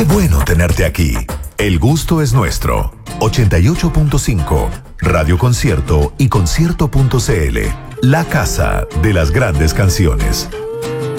Qué bueno tenerte aquí. El gusto es nuestro. 88.5, Radio Concierto y concierto.cl. La casa de las grandes canciones.